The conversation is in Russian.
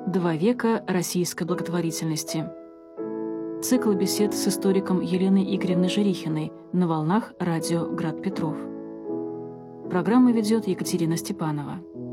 2 века российской благотворительности. Цикл бесед с историком Еленой Игоревной Жирихиной на волнах радио «Град Петров». Программу ведет Екатерина Степанова.